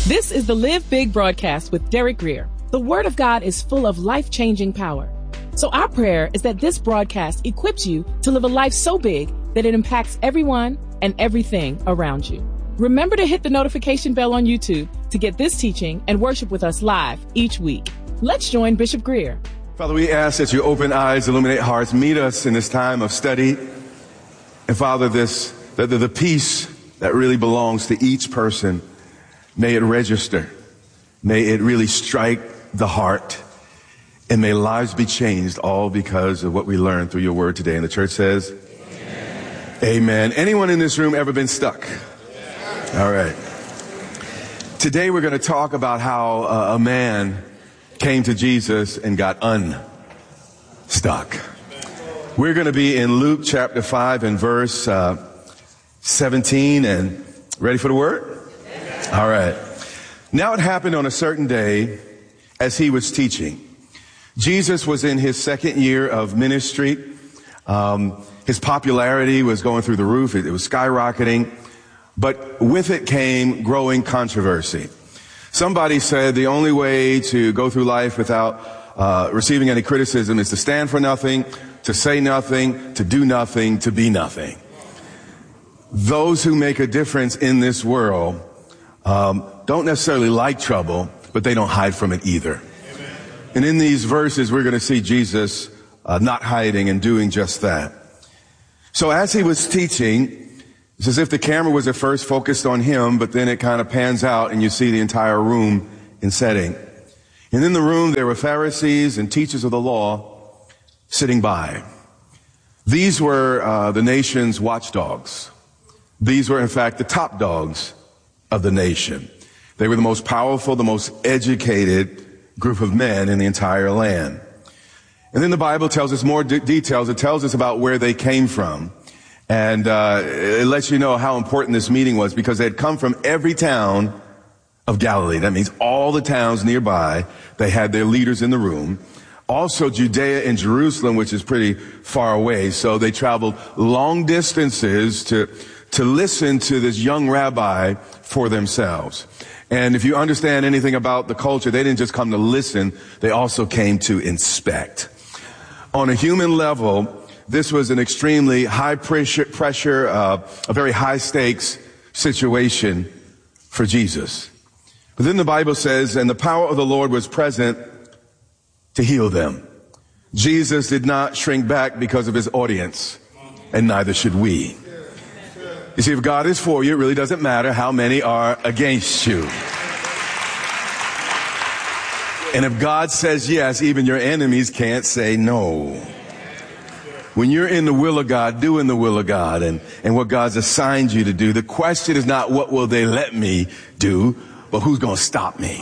This is the Live Big broadcast with Derek Grier. The Word of God is full of life-changing power. So our prayer is that this broadcast equips you to live a life so big that it impacts everyone and everything around you. Remember to hit the notification bell on YouTube to get this teaching and worship with us live each week. Let's join Bishop Grier. Father, we ask that you open eyes, illuminate hearts, meet us in this time of study. And Father, the peace that really belongs to each person, may it register. May it really strike the heart. And may lives be changed all because of what we learned through your word today. And the church says, Amen. Amen. Anyone in this room ever been stuck? Yeah. All right. Today we're going to talk about how a man came to Jesus and got unstuck. We're going to be in Luke chapter 5 and verse 17. And ready for the word? All right. Now it happened on a certain day as he was teaching. Jesus was in his second year of ministry. His popularity was going through the roof. It was skyrocketing. But with it came growing controversy. Somebody said the only way to go through life without receiving any criticism is to stand for nothing, to say nothing, to do nothing, to be nothing. Those who make a difference in this world don't necessarily like trouble, but they don't hide from it either. Amen. And in these verses, we're going to see Jesus not hiding and doing just that. So as he was teaching, it's as if the camera was at first focused on him, but then it kind of pans out and you see the entire room in setting. And in the room, there were Pharisees and teachers of the law sitting by. These were the nation's watchdogs. These were, in fact, the top dogs of the nation. They were the most powerful, the most educated group of men in the entire land. And then the Bible tells us more details. It tells us about where they came from. And it lets you know how important this meeting was because they had come from every town of Galilee. That means all the towns nearby. They had their leaders in the room. Also Judea and Jerusalem, which is pretty far away. So they traveled long distances to listen to this young rabbi for themselves. And if you understand anything about the culture, they didn't just come to listen, they also came to inspect. On a human level, this was an extremely high pressure, a very high stakes situation for Jesus. But then the Bible says, and the power of the Lord was present to heal them. Jesus did not shrink back because of his audience, and neither should we. You see, if God is for you, it really doesn't matter how many are against you. And if God says yes, even your enemies can't say no. When you're in the will of God, doing the will of God and what God's assigned you to do, the question is not what will they let me do, but who's going to stop me?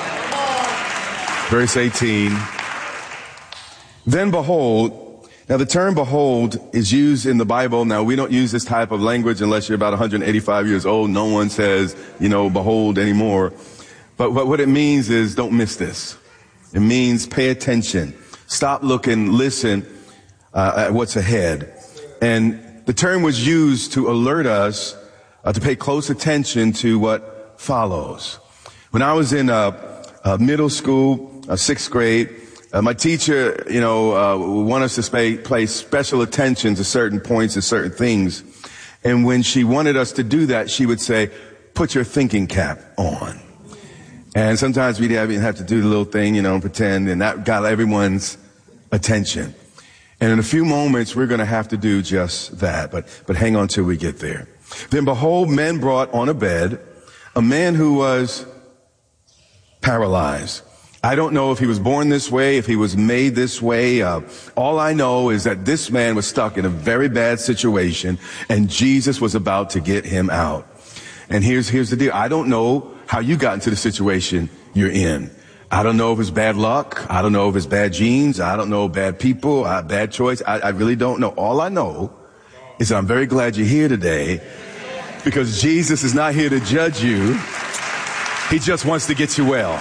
Verse 18. Then behold, now, the term behold is used in the Bible. Now, we don't use this type of language unless you're about 185 years old. No one says, behold anymore. But what it means is don't miss this. It means pay attention. Stop looking, listen at what's ahead. And the term was used to alert us to pay close attention to what follows. When I was in middle school, sixth grade, my teacher, wanted us to pay special attention to certain points and certain things. And when she wanted us to do that, she would say, put your thinking cap on. And sometimes we'd have to do the little thing, and pretend, and that got everyone's attention. And in a few moments, we're going to have to do just that. But hang on till we get there. Then behold, men brought on a bed a man who was paralyzed. I don't know if he was born this way, if he was made this way. All I know is that this man was stuck in a very bad situation, and Jesus was about to get him out. And here's the deal. I don't know how you got into the situation you're in. I don't know if it's bad luck. I don't know if it's bad genes. I don't know bad people, bad choice. I really don't know. All I know is that I'm very glad you're here today because Jesus is not here to judge you. He just wants to get you well.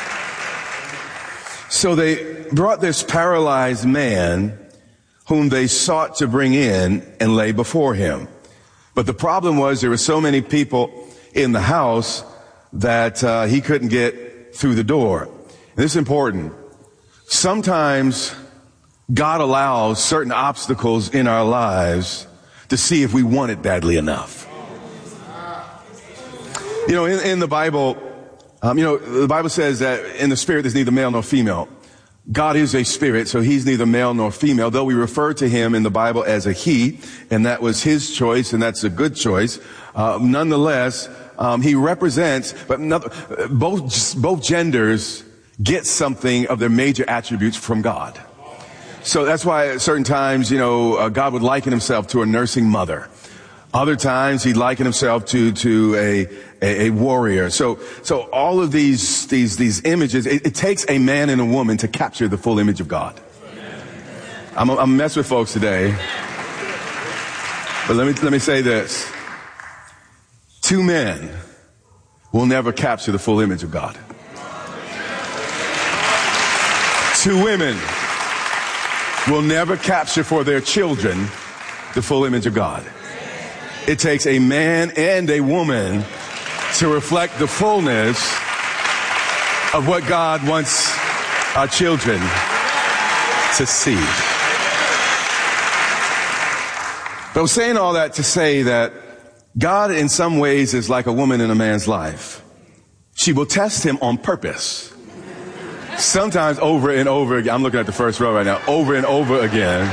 So they brought this paralyzed man whom they sought to bring in and lay before him. But the problem was there were so many people in the house that he couldn't get through the door. And this is important. Sometimes God allows certain obstacles in our lives to see if we want it badly enough. You know, in the Bible, the Bible says that in the spirit there's neither male nor female. God is a spirit, so he's neither male nor female, though we refer to him in the Bible as a he, and that was his choice, and that's a good choice. Nonetheless, he represents, but both genders get something of their major attributes from God. So that's why at certain times, God would liken himself to a nursing mother. Other times he'd liken himself to a warrior. So all of these images, it takes a man and a woman to capture the full image of God. I'm messing with folks today. But let me say this. 2 men will never capture the full image of God. 2 women will never capture for their children the full image of God. It takes a man and a woman to reflect the fullness of what God wants our children to see. But I was saying all that to say that God in some ways is like a woman in a man's life. She will test him on purpose. Sometimes over and over again. I'm looking at the first row right now. Over and over again.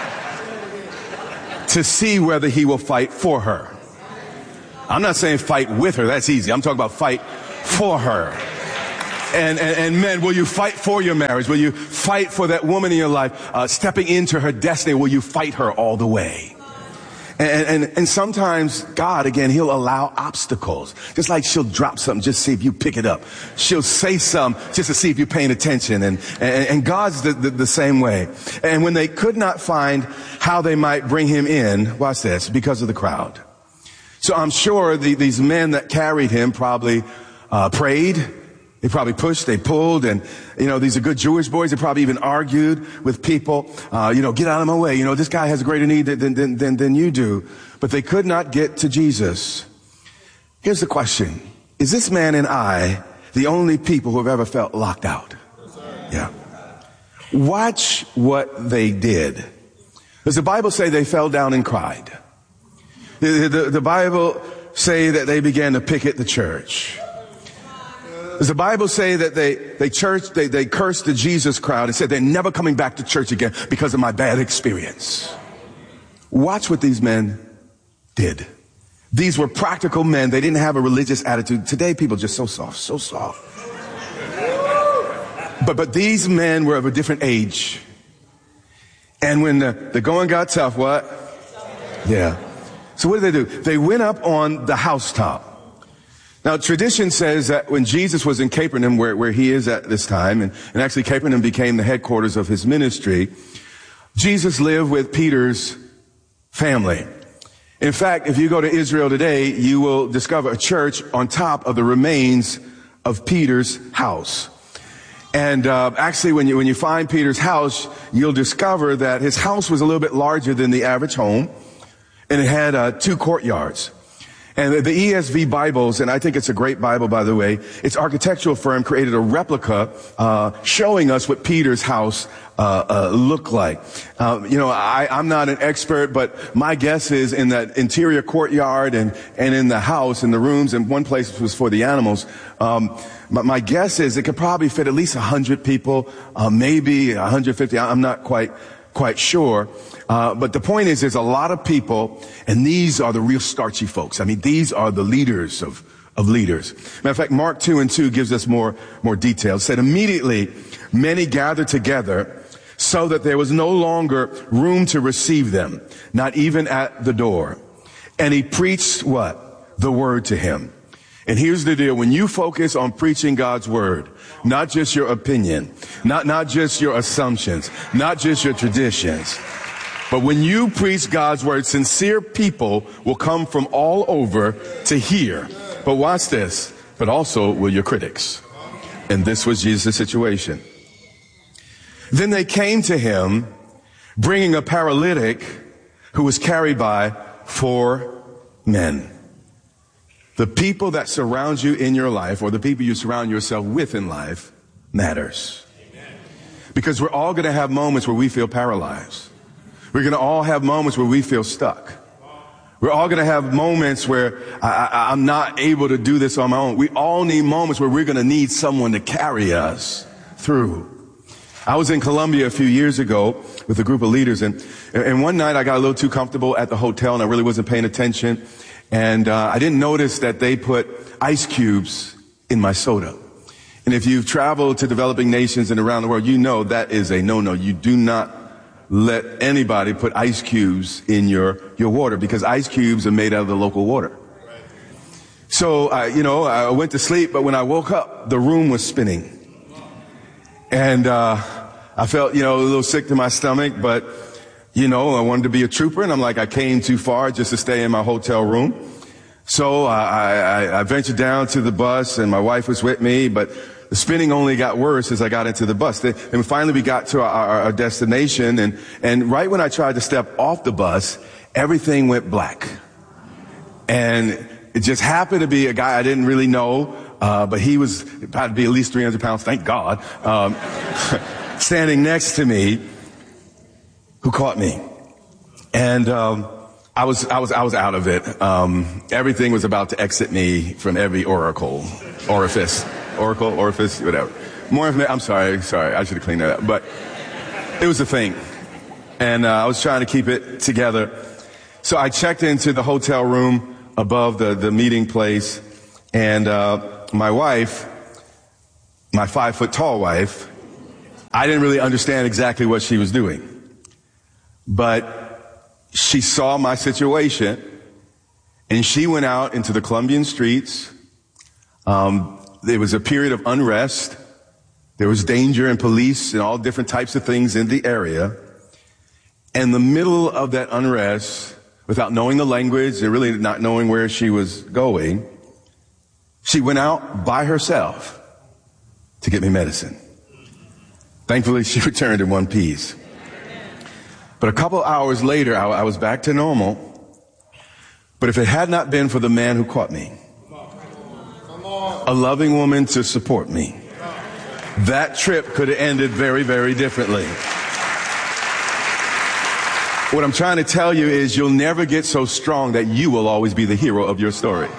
To see whether he will fight for her. I'm not saying fight with her. That's easy. I'm talking about fight for her. And men, will you fight for your marriage? Will you fight for that woman in your life, stepping into her destiny? Will you fight her all the way? And sometimes God, again, he'll allow obstacles. Just like she'll drop something, just see if you pick it up. She'll say something just to see if you're paying attention. And God's the same way. And when they could not find how they might bring him in, watch this, because of the crowd. So I'm sure these men that carried him probably prayed. They probably pushed, they pulled, and, these are good Jewish boys. They probably even argued with people, get out of my way. This guy has a greater need than you do. But they could not get to Jesus. Here's the question. Is this man and I the only people who have ever felt locked out? Yeah. Watch what they did. Does the Bible say they fell down and cried? The Bible say that they began to picket the church. Does the Bible say that they cursed the Jesus crowd and said they're never coming back to church again because of my bad experience? Watch what these men did. These were practical men. They didn't have a religious attitude. Today people are just so soft. But these men were of a different age. And when the going got tough, what? Yeah. So what did they do? They went up on the housetop. Now, tradition says that when Jesus was in Capernaum, where he is at this time, and actually Capernaum became the headquarters of his ministry, Jesus lived with Peter's family. In fact, if you go to Israel today, you will discover a church on top of the remains of Peter's house. And actually, when you find Peter's house, you'll discover that his house was a little bit larger than the average home, and it had 2 courtyards. And the ESV Bibles, and I think it's a great Bible, by the way, its architectural firm created a replica showing us what Peter's house looked like. I'm not an expert, but my guess is in that interior courtyard and in the house, in the rooms, and one place was for the animals. My guess is it could probably fit at least 100 people, maybe 150. I'm not quite sure. But the point is, there's a lot of people, and these are the real starchy folks. I mean, these are the leaders of leaders. Matter of fact, Mark 2:2 gives us more details. It said, immediately many gathered together so that there was no longer room to receive them, not even at the door. And he preached what? The word to him. And here's the deal. When you focus on preaching God's word, not just your opinion, not just your assumptions, not just your traditions, but when you preach God's word, sincere people will come from all over to hear. But watch this. But also will your critics. And this was Jesus' situation. Then they came to him, bringing a paralytic who was carried by 4 men. The people that surround you in your life, or the people you surround yourself with in life, matters. Because we're all going to have moments where we feel paralyzed. We're going to all have moments where we feel stuck. We're all going to have moments where I'm not able to do this on my own. We all need moments where we're going to need someone to carry us through. I was in Colombia a few years ago with a group of leaders, and one night I got a little too comfortable at the hotel, and I really wasn't paying attention. And I didn't notice that they put ice cubes in my soda. And if you've traveled to developing nations and around the world, you know that is a no-no. You do not let anybody put ice cubes in your water, because ice cubes are made out of the local water. So, I went to sleep, but when I woke up, the room was spinning. And I felt, a little sick to my stomach, but, I wanted to be a trooper, and I'm like, I came too far just to stay in my hotel room. So I ventured down to the bus, and my wife was with me, but the spinning only got worse as I got into the bus. And finally we got to our destination, and right when I tried to step off the bus, everything went black. And it just happened to be a guy I didn't really know, but he was about to be at least 300 pounds, thank God, standing next to me, who caught me. And I was out of it. Everything was about to exit me from every orifice, whatever. More information. I'm sorry. I should have cleaned that up. But it was a thing. And I was trying to keep it together. So I checked into the hotel room above the meeting place. And my wife, my 5-foot tall wife, I didn't really understand exactly what she was doing. But she saw my situation, and she went out into the Colombian streets. There was a period of unrest. There was danger and police and all different types of things in the area. In the middle of that unrest, without knowing the language and really not knowing where she was going, she went out by herself to get me medicine. Thankfully, she returned in one piece. But a couple hours later, I was back to normal. But if it had not been for the man who caught me, a loving woman to support me, that trip could have ended very, very differently. What I'm trying to tell you is you'll never get so strong that you will always be the hero of your story.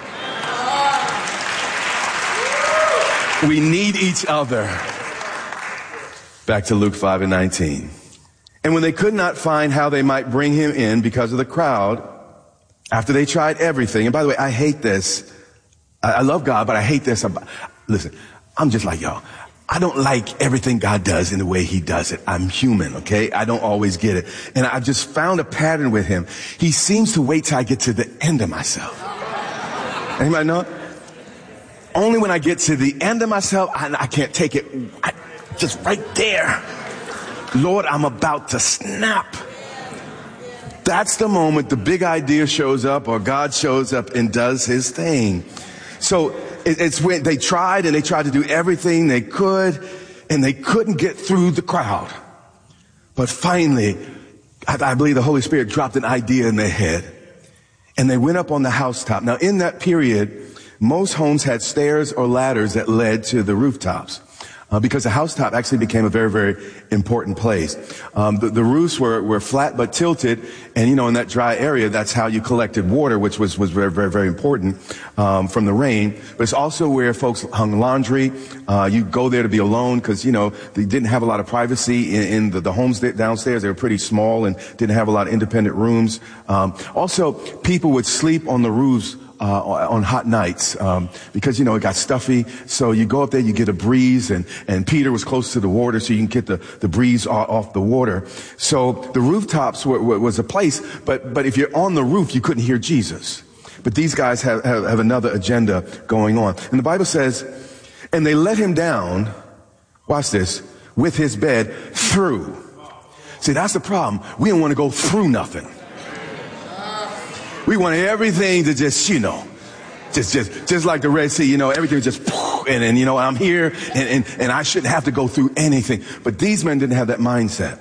We need each other. Back to Luke 5:19. And when they could not find how they might bring him in because of the crowd, after they tried everything, and by the way, I hate this. I love God, but I hate this. Listen, I'm just like y'all. I don't like everything God does in the way he does it. I'm human, okay? I don't always get it. And I've just found a pattern with him. He seems to wait till I get to the end of myself. Anybody know it? Only when I get to the end of myself, I can't take it. Just right there. Lord, I'm about to snap. That's the moment the big idea shows up, or God shows up and does his thing. So it's when they tried to do everything they could, and they couldn't get through the crowd. But finally, I believe the Holy Spirit dropped an idea in their head, and they went up on the housetop. Now, in that period, most homes had stairs or ladders that led to the rooftops. Because the housetop actually became a very, very important place. The roofs were flat but tilted, and in that dry area, that's how you collected water, which was very, very, very important from the rain. But it's also where folks hung laundry. You go there to be alone because they didn't have a lot of privacy in the homes downstairs. They were pretty small and didn't have a lot of independent rooms. Also, people would sleep on the roofs on hot nights, because, it got stuffy. So you go up there, you get a breeze, and Peter was close to the water, so you can get the breeze off the water. So the rooftops was a place, but if you're on the roof, you couldn't hear Jesus. But these guys have another agenda going on. And the Bible says, and they let him down, watch this, with his bed through. See, that's the problem. We don't want to go through nothing. We want everything to just like the Red Sea, everything just, and I'm here, and I shouldn't have to go through anything. But these men didn't have that mindset.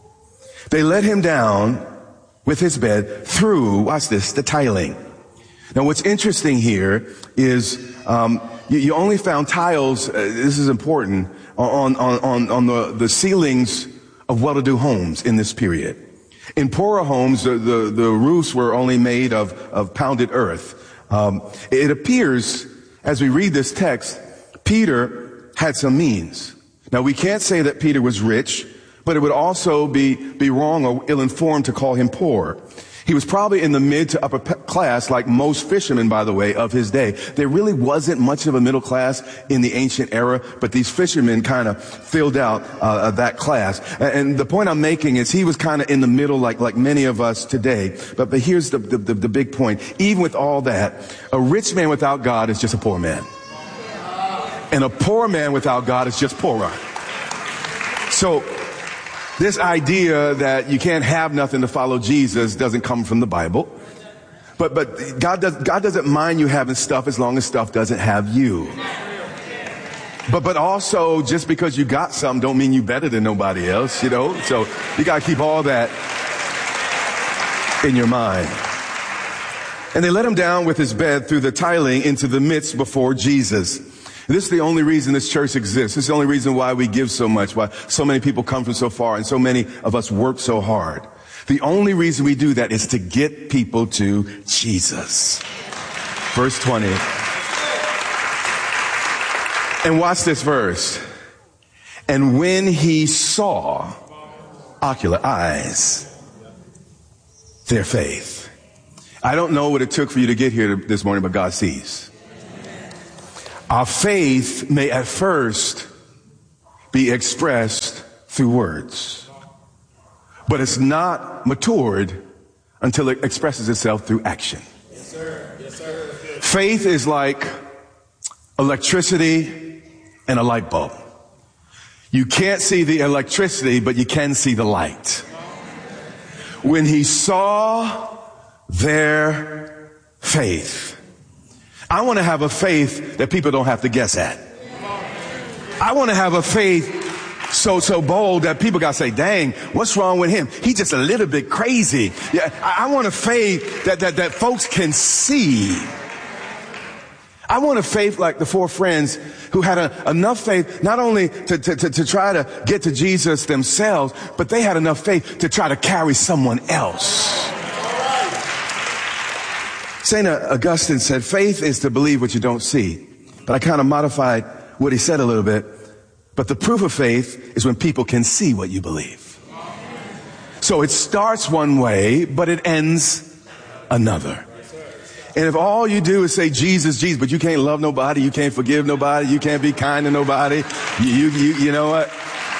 They let him down with his bed through, watch this, the tiling. Now, what's interesting here is you only found tiles, this is important, on the ceilings of well-to-do homes in this period. In poorer homes, the roofs were only made of pounded earth. It appears, as we read this text, Peter had some means. Now, we can't say that Peter was rich, but it would also be wrong or ill-informed to call him poor. He was probably in the mid to upper class, like most fishermen, by the way, of his day. There really wasn't much of a middle class in the ancient era, but these fishermen kind of filled out that class. And the point I'm making is he was kind of in the middle, like many of us today. But here's the big point. Even with all that, a rich man without God is just a poor man. And a poor man without God is just poorer. So this idea that you can't have nothing to follow Jesus doesn't come from the Bible. But God doesn't mind you having stuff as long as stuff doesn't have you. But also, just because you got something don't mean you better than nobody else, you know? So you got to keep all that in your mind. And they let him down with his bed through the tiling into the midst before Jesus. This is the only reason this church exists. This is the only reason why we give so much, why so many people come from so far, and so many of us work so hard. The only reason we do that is to get people to Jesus. Verse 20. And watch this verse. And when he saw, ocular eyes, their faith. I don't know what it took for you to get here this morning, but God sees. Our faith may at first be expressed through words, but it's not matured until it expresses itself through action. Yes, sir. Yes, sir. Faith is like electricity and a light bulb. You can't see the electricity, but you can see the light. When he saw their faith, I want to have a faith that people don't have to guess at. I want to have a faith so bold that people got to say, dang, what's wrong with him? He's just a little bit crazy. Yeah, I want a faith that folks can see. I want a faith like the four friends who had enough faith not only to try to get to Jesus themselves, but they had enough faith to try to carry someone else. St. Augustine said, faith is to believe what you don't see. But I kind of modified what he said a little bit. But the proof of faith is when people can see what you believe. So it starts one way, but it ends another. And if all you do is say Jesus, Jesus, but you can't love nobody, you can't forgive nobody, you can't be kind to nobody, you know what?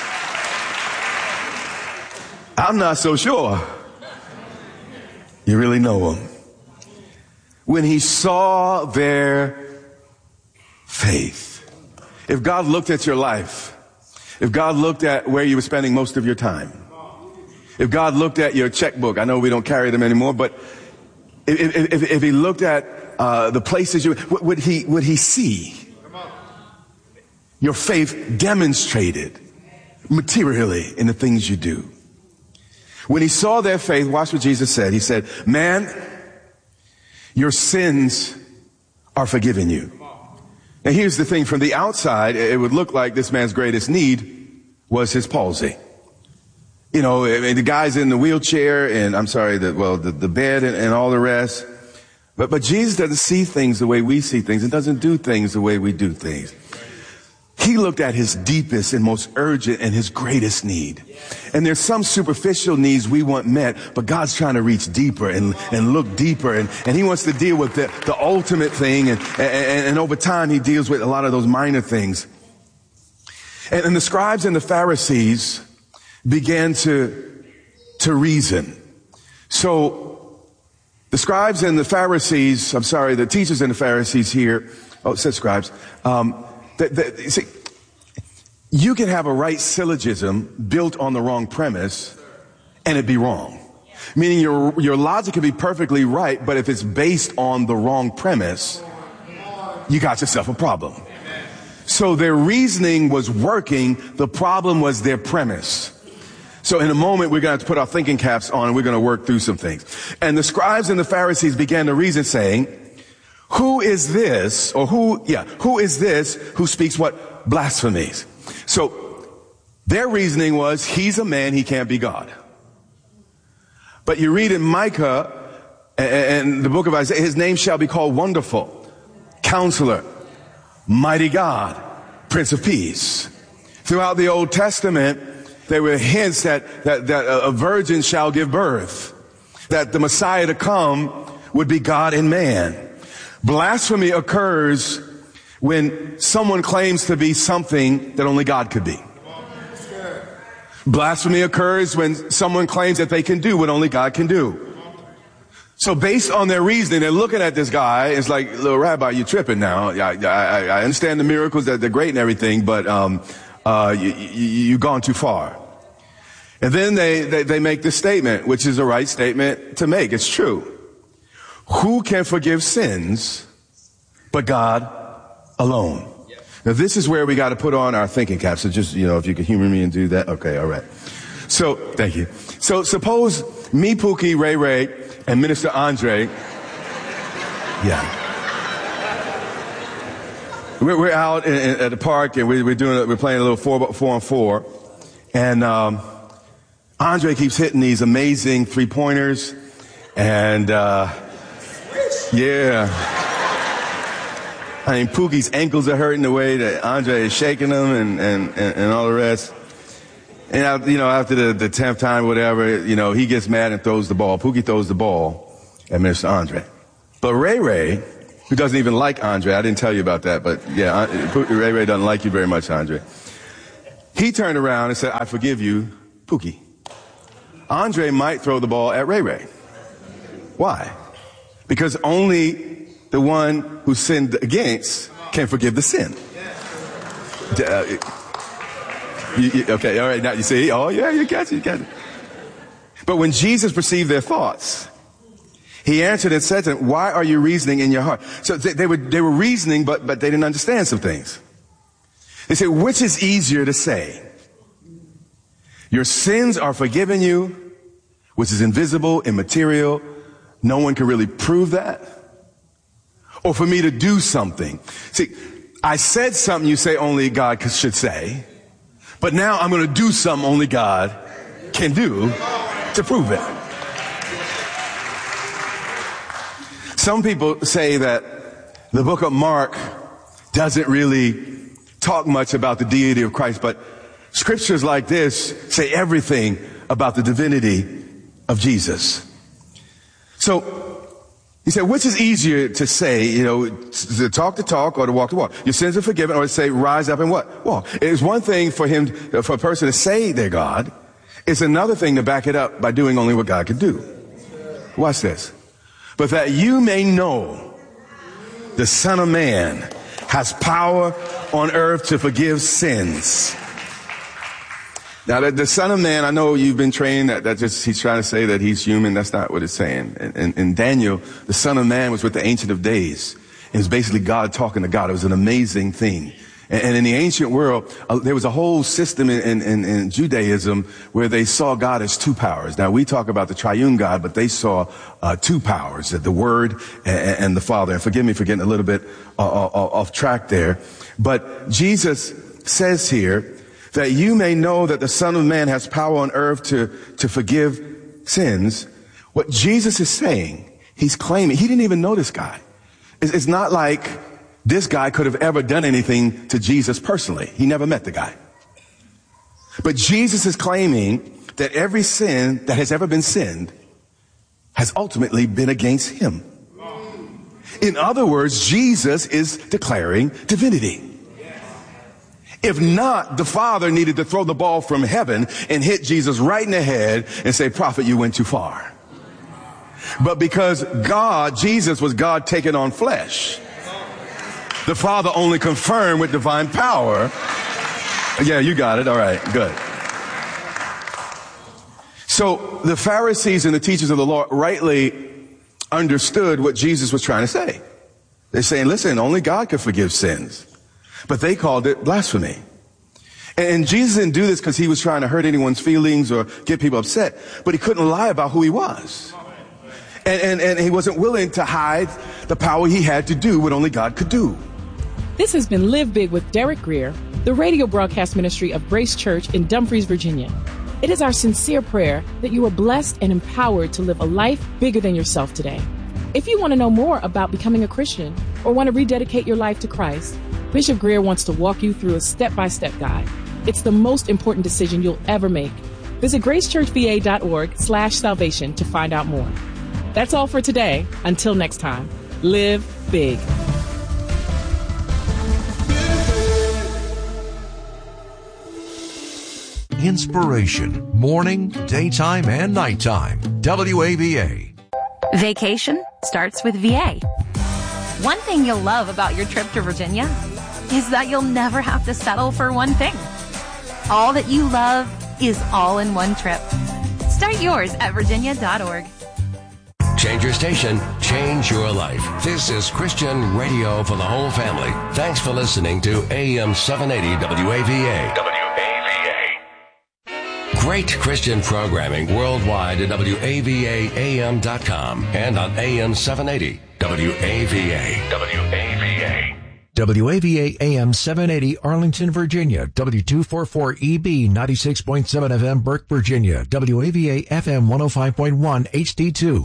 I'm not so sure. You really know them. When he saw their faith. If God looked at your life, if God looked at where you were spending most of your time, if God looked at your checkbook, I know we don't carry them anymore, but if he looked at the places would he see your faith demonstrated materially in the things you do? When he saw their faith, watch what Jesus said. He said, man, your sins are forgiven you. Now here's the thing, from the outside, it would look like this man's greatest need was his palsy. You know, I mean, the guy's in the wheelchair and the bed and all the rest. But Jesus doesn't see things the way we see things and doesn't do things the way we do things. He looked at his deepest and most urgent and his greatest need. And there's some superficial needs we want met, but God's trying to reach deeper and look deeper. And he wants to deal with the ultimate thing. And over time, he deals with a lot of those minor things. And the scribes and the Pharisees began to reason. So the scribes and the Pharisees, the teachers and the Pharisees here, it says scribes, see, you can have a right syllogism built on the wrong premise and it be wrong. Meaning your logic could be perfectly right, but if it's based on the wrong premise, you got yourself a problem. So their reasoning was working. The problem was their premise. So in a moment, we're going to put our thinking caps on and we're going to work through some things. And the scribes and the Pharisees began to reason, saying, who is this who speaks what? Blasphemies. So their reasoning was, he's a man, he can't be God. But you read in Micah and the book of Isaiah, his name shall be called Wonderful, Counselor, Mighty God, Prince of Peace. Throughout the Old Testament, there were hints that a virgin shall give birth, that the Messiah to come would be God and man. Blasphemy occurs when someone claims to be something that only God could be. Blasphemy occurs when someone claims that they can do what only God can do. So based on their reasoning, they're looking at this guy. It's like, little rabbi, you tripping now. I understand the miracles, that they're great and everything, but you've gone too far. And then they make this statement, which is the right statement to make. It's true. Who can forgive sins but God alone? Now, this is where we got to put on our thinking caps. So just, if you could humor me and do that. Okay, all right. So, thank you. So, suppose me, Pookie, Ray Ray, and Minister Andre, we're out at the park, and we're playing a little 4-on-4, and Andre keeps hitting these amazing 3-pointers, and I mean, Pookie's ankles are hurting the way that Andre is shaking them and all the rest. And, after the 10th time, whatever, he gets mad and throws the ball. Pookie throws the ball at Mr. Andre. But Ray Ray, who doesn't even like Andre, I didn't tell you about that, but Ray Ray doesn't like you very much, Andre. He turned around and said, I forgive you, Pookie. Andre might throw the ball at Ray Ray. Why? Because only the one who sinned against can forgive the sin. Okay, all right, now you see, you catch it. But when Jesus perceived their thoughts, he answered and said to them, why are you reasoning in your heart? So they were reasoning, but they didn't understand some things. They said, which is easier to say? Your sins are forgiven you, which is invisible, immaterial. No one can really prove that. Or for me to do something. See, I said something you say only God should say. But now I'm going to do something only God can do to prove it. Some people say that the book of Mark doesn't really talk much about the deity of Christ, but scriptures like this say everything about the divinity of Jesus. So he said, which is easier to say, to talk the talk or to walk the walk? Your sins are forgiven, or to say, rise up and what? Walk. It's one thing for a person to say they're God. It's another thing to back it up by doing only what God can do. Watch this. But that you may know the Son of Man has power on earth to forgive sins. Now, the Son of Man, I know you've been trained that he's trying to say that he's human. That's not what it's saying. In Daniel, the Son of Man was with the Ancient of Days. It was basically God talking to God. It was an amazing thing. And in the ancient world, there was a whole system in Judaism where they saw God as two powers. Now, we talk about the triune God, but they saw two powers, the Word and the Father. And forgive me for getting a little bit off track there. But Jesus says here, that you may know that the Son of Man has power on earth to forgive sins. What Jesus is saying, he's claiming, he didn't even know this guy. It's not like this guy could have ever done anything to Jesus personally. He never met the guy. But Jesus is claiming that every sin that has ever been sinned has ultimately been against him. In other words, Jesus is declaring divinity. If not, the Father needed to throw the ball from heaven and hit Jesus right in the head and say, prophet, you went too far. But because Jesus was God taking on flesh, the Father only confirmed with divine power. Yeah, you got it. All right, good. So the Pharisees and the teachers of the law rightly understood what Jesus was trying to say. They're saying, listen, only God can forgive sins. But they called it blasphemy. And Jesus didn't do this because he was trying to hurt anyone's feelings or get people upset, but he couldn't lie about who he was. And he wasn't willing to hide the power he had to do what only God could do. This has been Live Big with Derek Grier, the radio broadcast ministry of Grace Church in Dumfries, Virginia. It is our sincere prayer that you are blessed and empowered to live a life bigger than yourself today. If you want to know more about becoming a Christian or want to rededicate your life to Christ, Bishop Grier wants to walk you through a step-by-step guide. It's the most important decision you'll ever make. Visit gracechurchva.org/salvation to find out more. That's all for today. Until next time, live big. Inspiration, morning, daytime, and nighttime. WAVA. Vacation starts with VA. One thing you'll love about your trip to Virginia is that you'll never have to settle for one thing. All that you love is all in one trip. Start yours at virginia.org. Change your station, change your life. This is Christian radio for the whole family. Thanks for listening to AM 780 WAVA. Great Christian programming worldwide at WAVAAM.com and on AM 780 WAVA. WAVA AM 780 Arlington, Virginia. W244EB 96.7 FM Burke, Virginia. WAVA FM 105.1 HD2.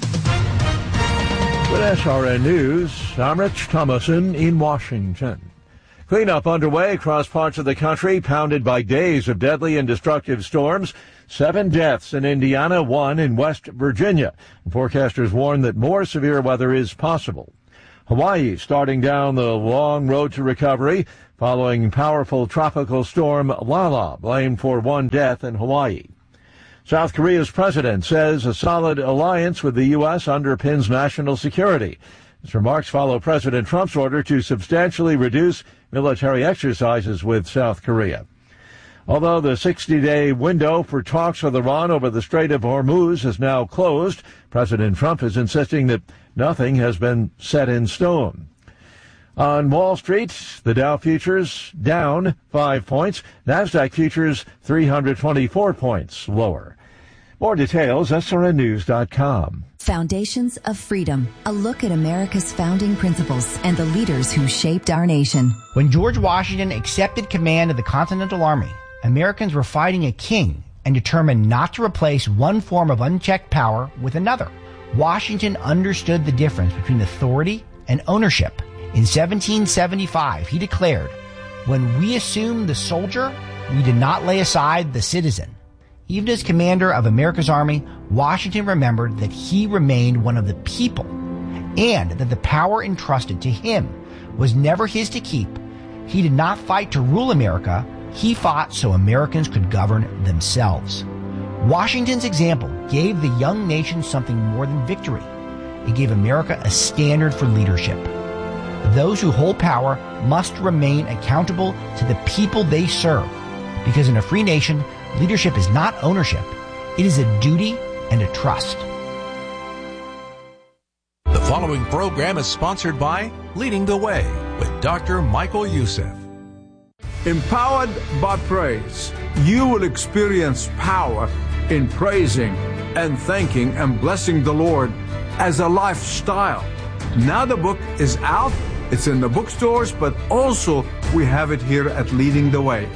With SRN News, I'm Rich Thomason in Washington. Cleanup underway across parts of the country, pounded by days of deadly and destructive storms. 7 deaths in Indiana, 1 in West Virginia. And forecasters warn that more severe weather is possible. Hawaii starting down the long road to recovery following powerful tropical storm Lala, blamed for 1 death in Hawaii. South Korea's president says a solid alliance with the U.S. underpins national security. His remarks follow President Trump's order to substantially reduce military exercises with South Korea. Although the 60-day window for talks with Iran over the Strait of Hormuz is now closed, President Trump is insisting that nothing has been set in stone. On Wall Street, the Dow futures down 5 points. NASDAQ futures 324 points lower. More details, SRNnews.com. Foundations of Freedom, a look at America's founding principles and the leaders who shaped our nation. When George Washington accepted command of the Continental Army, Americans were fighting a king and determined not to replace one form of unchecked power with another. Washington understood the difference between authority and ownership. In 1775, he declared, "When we assumed the soldier, we did not lay aside the citizen." Even as commander of America's army, Washington remembered that he remained one of the people and that the power entrusted to him was never his to keep. He did not fight to rule America. He fought so Americans could govern themselves. Washington's example gave the young nation something more than victory. It gave America a standard for leadership. Those who hold power must remain accountable to the people they serve, because in a free nation, leadership is not ownership. It is a duty and a trust. The following program is sponsored by Leading the Way with Dr. Michael Youssef. Empowered by praise, you will experience power in praising and thanking and blessing the Lord as a lifestyle. Now the book is out. It's in the bookstores, but also we have it here at Leading the Way,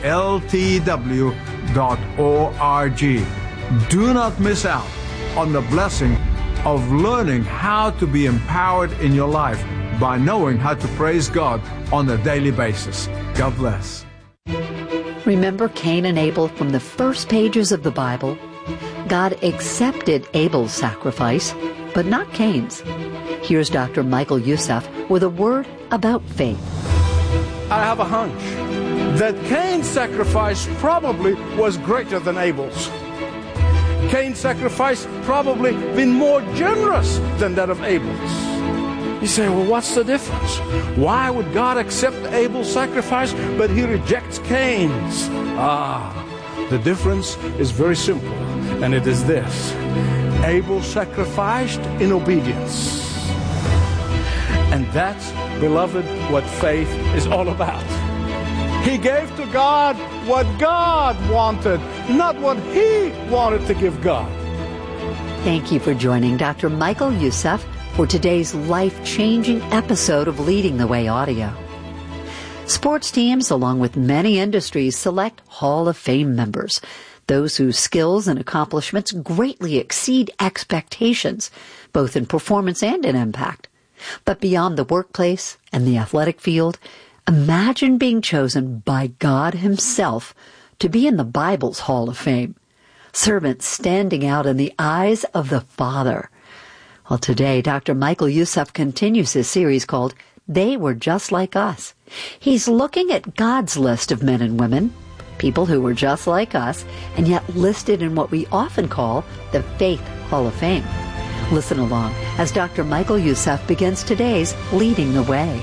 ltw.org. Do not miss out on the blessing of learning how to be empowered in your life by knowing how to praise God on a daily basis. God bless. Remember Cain and Abel from the first pages of the Bible? God accepted Abel's sacrifice, but not Cain's. Here's Dr. Michael Youssef with a word about faith. I have a hunch that Cain's sacrifice probably was greater than Abel's. Cain's sacrifice probably been more generous than that of Abel's. You say, well, what's the difference? Why would God accept Abel's sacrifice, but he rejects Cain's? The difference is very simple, and it is this. Abel sacrificed in obedience. And that's, beloved, what faith is all about. He gave to God what God wanted, not what he wanted to give God. Thank you for joining Dr. Michael Youssef for today's life-changing episode of Leading the Way Audio. Sports teams, along with many industries, select Hall of Fame members, those whose skills and accomplishments greatly exceed expectations, both in performance and in impact. But beyond the workplace and the athletic field, imagine being chosen by God Himself to be in the Bible's Hall of Fame. Servants standing out in the eyes of the Father. Well, today, Dr. Michael Youssef continues his series called They Were Just Like Us. He's looking at God's list of men and women, people who were just like us, and yet listed in what we often call the Faith Hall of Fame. Listen along as Dr. Michael Youssef begins today's Leading the Way.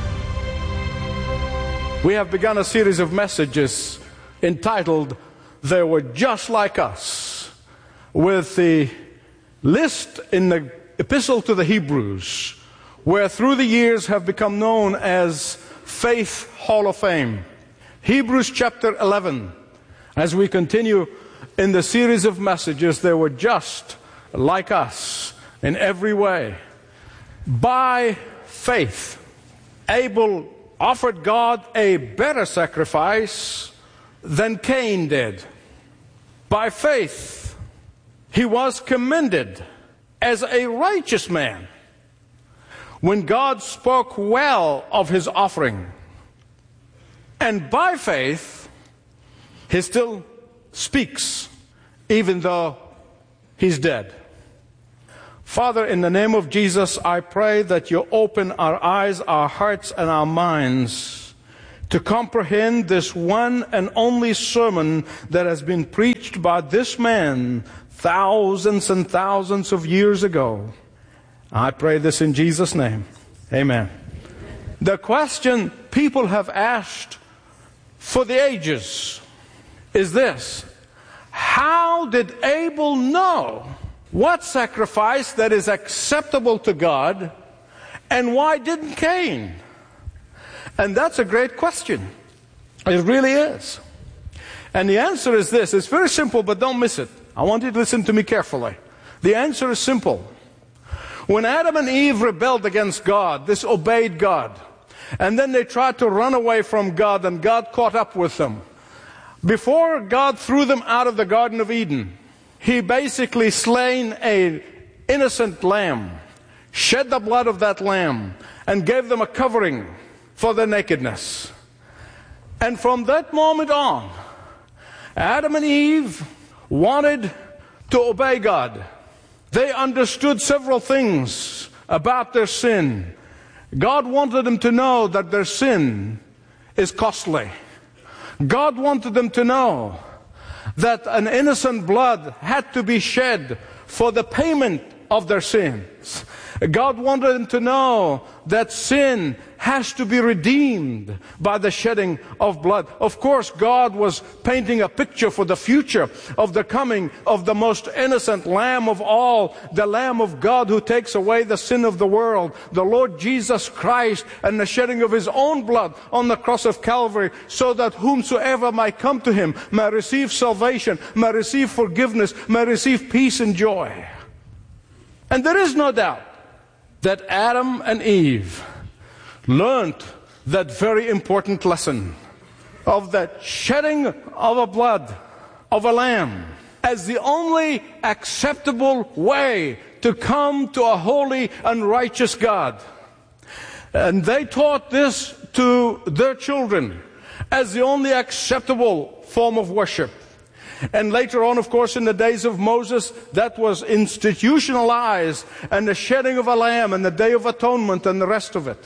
We have begun a series of messages entitled, They Were Just Like Us, with the list in the Epistle to the Hebrews, where through the years have become known as Faith Hall of Fame. Hebrews chapter 11, as we continue in the series of messages, they were just like us in every way. By faith, Abel offered God a better sacrifice than Cain did. By faith, he was commended as a righteous man when God spoke well of his offering. And by faith, he still speaks, even though he's dead. Father, in the name of Jesus, I pray that you open our eyes, our hearts, and our minds to comprehend this one and only sermon that has been preached by this man thousands and thousands of years ago. I pray this in Jesus' name. Amen. The question people have asked for the ages is this: how did Abel know what sacrifice that is acceptable to God, and why didn't Cain? And that's a great question. It really is. And the answer is this. It's very simple, but don't miss it. I want you to listen to me carefully. The answer is simple. When Adam and Eve rebelled against God, disobeyed God, and then they tried to run away from God, and God caught up with them. Before God threw them out of the Garden of Eden, He basically slain an innocent lamb, shed the blood of that lamb, and gave them a covering for their nakedness. And from that moment on, Adam and Eve wanted to obey God. They understood several things about their sin. God wanted them to know that their sin is costly. God wanted them to know that an innocent blood had to be shed for the payment of their sins. God wanted them to know that sin has to be redeemed by the shedding of blood. Of course, God was painting a picture for the future of the coming of the most innocent Lamb of all, the Lamb of God who takes away the sin of the world, the Lord Jesus Christ, and the shedding of His own blood on the cross of Calvary, so that whomsoever might come to Him may receive salvation, may receive forgiveness, may receive peace and joy. And there is no doubt that Adam and Eve learned that very important lesson of the shedding of a blood of a lamb as the only acceptable way to come to a holy and righteous God. And they taught this to their children as the only acceptable form of worship. And later on, of course, in the days of Moses, that was institutionalized, and the shedding of a lamb and the Day of Atonement and the rest of it.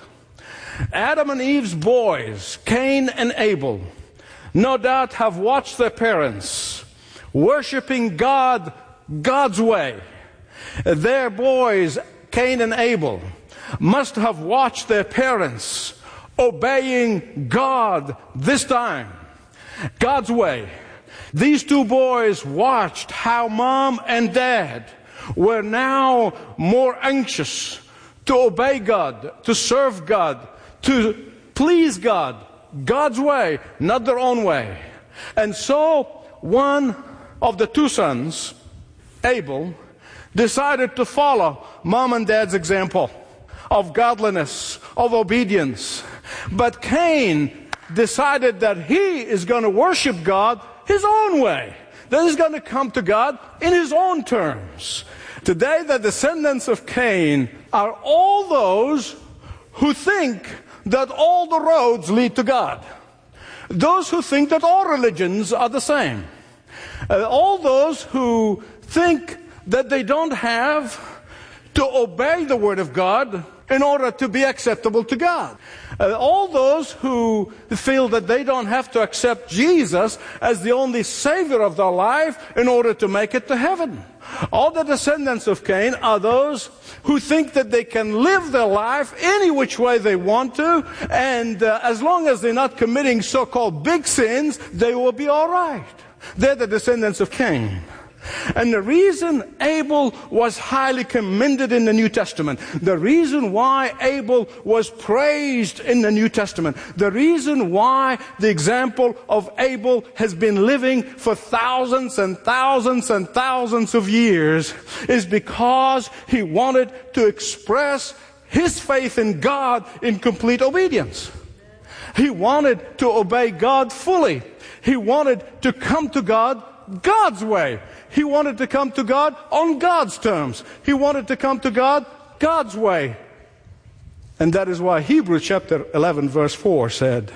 Adam and Eve's boys, Cain and Abel, no doubt have watched their parents worshiping God God's way. Their boys, Cain and Abel, must have watched their parents obeying God this time, God's way. These two boys watched how mom and dad were now more anxious to obey God, to serve God, to please God, God's way, not their own way. And so one of the two sons, Abel, decided to follow mom and dad's example of godliness, of obedience. But Cain decided that he is going to worship God his own way, that he's going to come to God in his own terms. Today, the descendants of Cain are all those who think that all the roads lead to God. Those who think that all religions are the same. All those who think that they don't have to obey the Word of God in order to be acceptable to God. All those who feel that they don't have to accept Jesus as the only Savior of their life in order to make it to heaven. All the descendants of Cain are those who think that they can live their life any which way they want to, and as long as they're not committing so-called big sins, they will be all right. They're the descendants of Cain. And the reason Abel was highly commended in the New Testament, the reason why Abel was praised in the New Testament, the reason why the example of Abel has been living for thousands and thousands and thousands of years is because he wanted to express his faith in God in complete obedience. He wanted to obey God fully. He wanted to come to God God's way. He wanted to come to God on God's terms. He wanted to come to God God's way. And that is why Hebrews chapter 11 verse 4 said,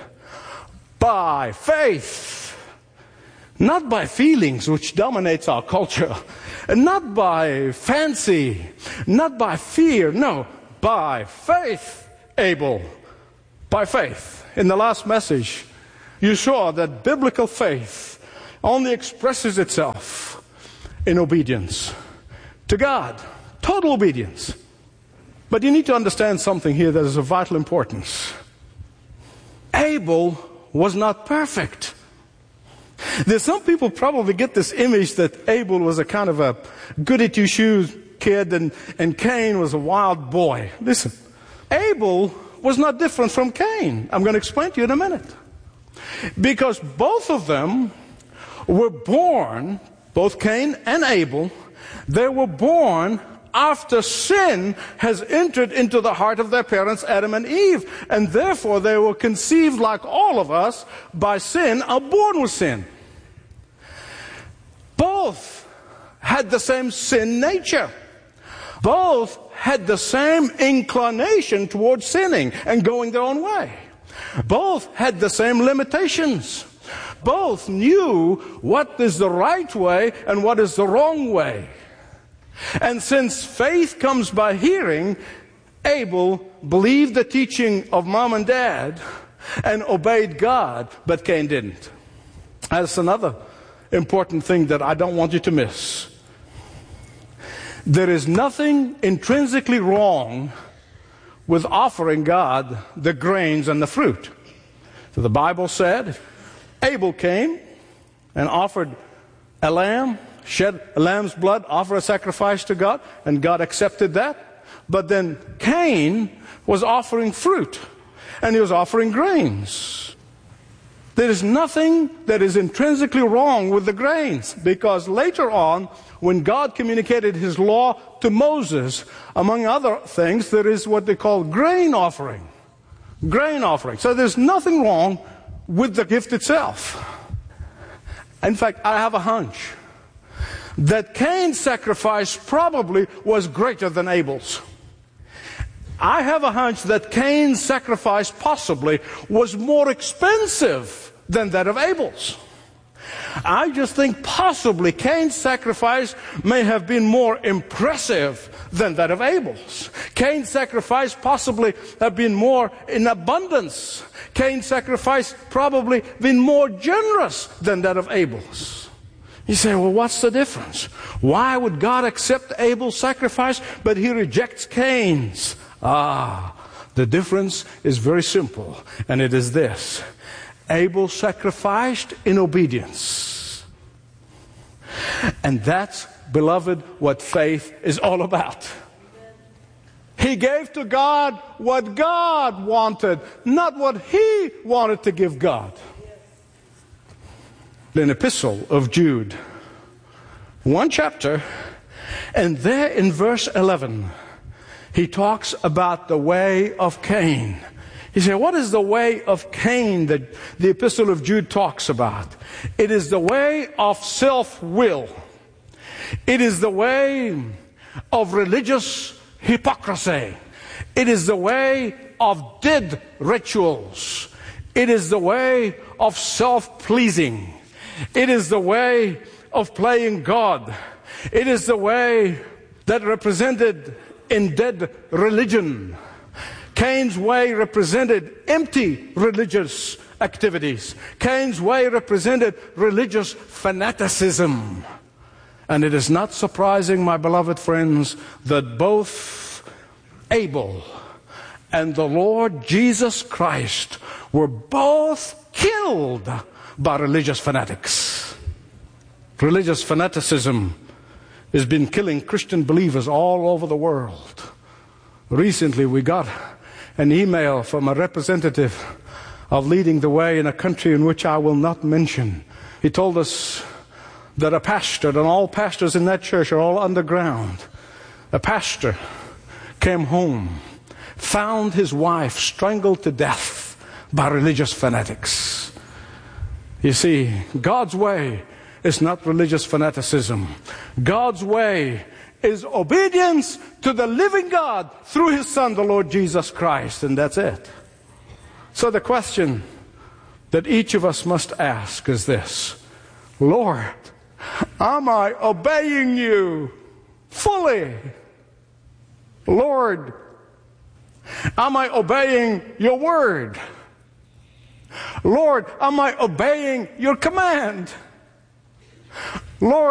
by faith, not by feelings which dominates our culture, and not by fancy, not by fear, no, by faith, Abel, by faith. In the last message, you saw that biblical faith only expresses itself in obedience to God. Total obedience. But you need to understand something here that is of vital importance. Abel was not perfect. There's some people probably get this image that Abel was a kind of a goody-two-shoes kid and Cain was a wild boy. Listen, Abel was not different from Cain. I'm going to explain to you in a minute. Because both of them were born, both Cain and Abel, they were born after sin has entered into the heart of their parents, Adam and Eve. And therefore they were conceived like all of us by sin, are born with sin. Both had the same sin nature. Both had the same inclination towards sinning and going their own way. Both had the same limitations. Both knew what is the right way and what is the wrong way. And since faith comes by hearing, Abel believed the teaching of mom and dad and obeyed God, but Cain didn't. That's another important thing that I don't want you to miss. There is nothing intrinsically wrong with offering God the grains and the fruit. So the Bible said, Abel came and offered a lamb, shed a lamb's blood, offered a sacrifice to God, and God accepted that. But then Cain was offering fruit, and he was offering grains. There is nothing that is intrinsically wrong with the grains, because later on, when God communicated His law to Moses, among other things, there is what they call grain offering. Grain offering. So there's nothing wrong with the gift itself. In fact, I have a hunch that Cain's sacrifice probably was greater than Abel's. I have a hunch that Cain's sacrifice possibly was more expensive than that of Abel's. I just think possibly Cain's sacrifice may have been more impressive than that of Abel's. Cain's sacrifice possibly have been more in abundance. Cain's sacrifice probably been more generous than that of Abel's. You say, well, what's the difference? Why would God accept Abel's sacrifice, but He rejects Cain's? The difference is very simple, and it is this. Abel sacrificed in obedience. And that's, beloved, what faith is all about. He gave to God what God wanted, not what he wanted to give God. An epistle of Jude, one chapter, And there in verse 11, he talks about the way of Cain. He said, what is the way of Cain that the Epistle of Jude talks about? It is the way of self-will. It is the way of religious hypocrisy. It is the way of dead rituals. It is the way of self-pleasing. It is the way of playing God. It is the way that represented in dead religion. Cain's way represented empty religious activities. Cain's way represented religious fanaticism. And it is not surprising, my beloved friends, that both Abel and the Lord Jesus Christ were both killed by religious fanatics. Religious fanaticism has been killing Christian believers all over the world. Recently we got an email from a representative of Leading the Way in a country in which I will not mention. He told us that a pastor, and all pastors in that church are all underground. A pastor came home, found his wife strangled to death by religious fanatics. You see, God's way is not religious fanaticism. God's way is obedience to the living God through His Son, the Lord Jesus Christ, and that's it. So the question that each of us must ask is this: Lord, am I obeying you fully? Lord, am I obeying your word? Lord, am I obeying your command? Lord,